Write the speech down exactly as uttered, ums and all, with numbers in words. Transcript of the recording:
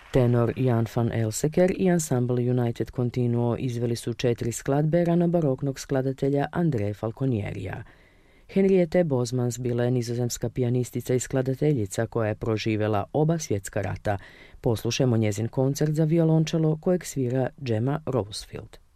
Tenor Jan van Elseker i Ensemble United Continuo izveli su četiri skladbe ranobaroknog skladatelja André Falconierija. Henriette Bosmans bila je nizozemska pijanistica i skladateljica koja je proživjela oba svjetska rata. Poslušajmo njezin koncert za violončelo kojeg svira Gemma Rosefield.